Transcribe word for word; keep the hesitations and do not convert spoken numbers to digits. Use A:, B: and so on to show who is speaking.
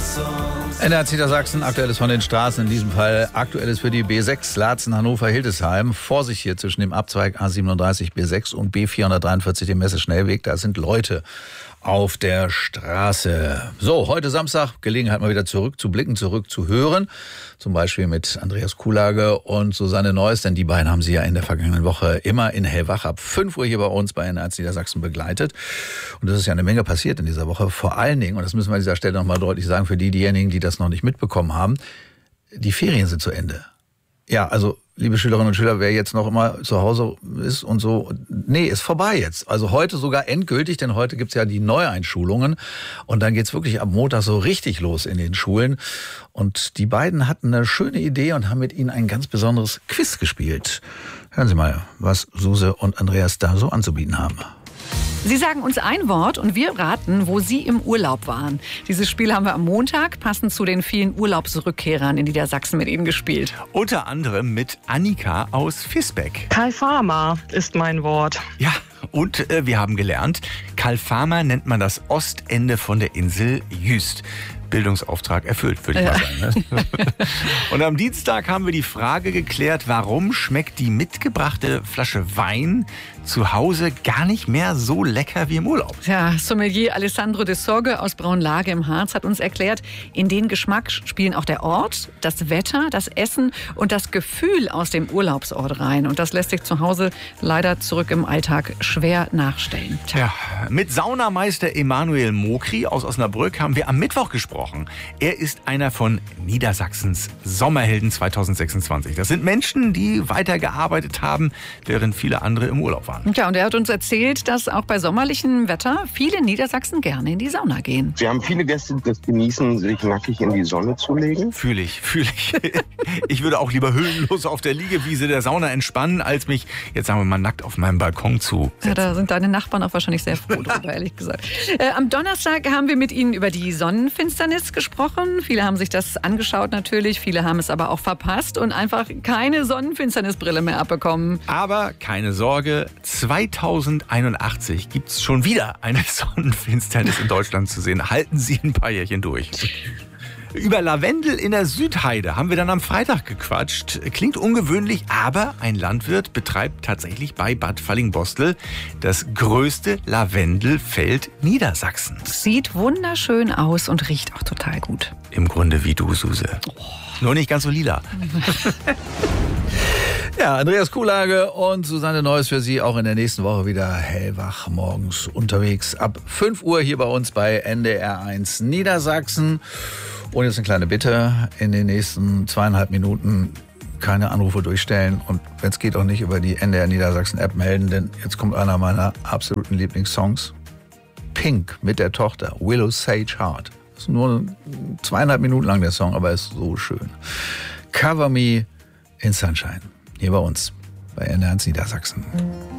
A: N D R Niedersachsen, aktuelles von den Straßen, in diesem Fall aktuelles für die B sechs, Laatzen, Hannover, Hildesheim. Vorsicht hier zwischen dem Abzweig A siebenunddreißig B sechs und B vierhundertdreiundvierzig, dem Messeschnellweg. Da sind Leute auf der Straße. So, heute Samstag, Gelegenheit mal wieder zurück zu blicken, zurück zu hören. Zum Beispiel mit Andreas Kuhlage und Susanne Neuss, denn die beiden haben Sie ja in der vergangenen Woche immer in Hellwach ab fünf Uhr hier bei uns bei N D R Niedersachsen begleitet. Und das ist ja eine Menge passiert in dieser Woche. Vor allen Dingen, und das müssen wir an dieser Stelle nochmal deutlich sagen, für die, diejenigen, die das noch nicht mitbekommen haben, die Ferien sind zu Ende. Ja, also liebe Schülerinnen und Schüler, wer jetzt noch immer zu Hause ist und so, nee, ist vorbei jetzt. Also heute sogar endgültig, denn heute gibt's ja die Neueinschulungen und dann geht's wirklich am Montag so richtig los in den Schulen. Und die beiden hatten eine schöne Idee und haben mit ihnen ein ganz besonderes Quiz gespielt. Hören Sie mal, was Suse und Andreas da so anzubieten haben.
B: Sie sagen uns ein Wort und wir raten, wo Sie im Urlaub waren. Dieses Spiel haben wir am Montag, passend zu den vielen Urlaubsrückkehrern in Niedersachsen, mit Ihnen gespielt.
C: Unter anderem mit Annika aus Visbeck.
D: Kalfama ist mein Wort.
C: Ja, und äh, wir haben gelernt, Kalfama nennt man das Ostende von der Insel Jüst. Bildungsauftrag erfüllt, würde ich ja. mal sagen. Ne? Und am Dienstag haben wir die Frage geklärt, warum schmeckt die mitgebrachte Flasche Wein zu Hause gar nicht mehr so lecker wie im Urlaub.
B: Ja, Sommelier Alessandro de Sorge aus Braunlage im Harz hat uns erklärt, in den Geschmack spielen auch der Ort, das Wetter, das Essen und das Gefühl aus dem Urlaubsort rein. Und das lässt sich zu Hause leider zurück im Alltag schwer nachstellen. Tja.
C: Ja, mit Saunameister Emanuel Mokri aus Osnabrück haben wir am Mittwoch gesprochen. Er ist einer von Niedersachsens Sommerhelden zweitausendsechsundzwanzig. Das sind Menschen, die weitergearbeitet haben, während viele andere im Urlaub waren.
B: Ja, und er hat uns erzählt, dass auch bei sommerlichem Wetter viele Niedersachsen gerne in die Sauna gehen.
E: Wir haben viele Gäste, die das genießen, sich nackig in die Sonne zu legen.
C: Fühle ich, fühle ich. Ich würde auch lieber höhenlos auf der Liegewiese der Sauna entspannen, als mich, jetzt sagen wir mal, nackt auf meinem Balkon zu setzen.
B: Ja, da sind deine Nachbarn auch wahrscheinlich sehr froh drüber, ehrlich gesagt. Äh, am Donnerstag haben wir mit Ihnen über die Sonnenfinsternis gesprochen. Viele haben sich das angeschaut natürlich, viele haben es aber auch verpasst und einfach keine Sonnenfinsternisbrille mehr abbekommen.
C: Aber keine Sorge, zweitausendeinundachtzig gibt es schon wieder eine Sonnenfinsternis in Deutschland zu sehen. Halten Sie ein paar Jährchen durch. Über Lavendel in der Südheide haben wir dann am Freitag gequatscht. Klingt ungewöhnlich, aber ein Landwirt betreibt tatsächlich bei Bad Fallingbostel das größte Lavendelfeld Niedersachsens.
B: Sieht wunderschön aus und riecht auch total gut.
C: Im Grunde wie du, Suse. Oh. Nur nicht ganz so lila.
A: Ja, Andreas Kuhlage und Susanne Neuss für Sie auch in der nächsten Woche wieder hellwach morgens unterwegs. Ab fünf Uhr hier bei uns bei N D R eins Niedersachsen. Und jetzt eine kleine Bitte, in den nächsten zweieinhalb Minuten keine Anrufe durchstellen und wenn es geht auch nicht über die N D R Niedersachsen App melden, denn jetzt kommt einer meiner absoluten Lieblingssongs. Pink mit der Tochter, Willow Sage Heart. Das ist nur zweieinhalb Minuten lang der Song, aber ist so schön. Cover Me in Sunshine. Hier bei uns, bei N D R eins Niedersachsen.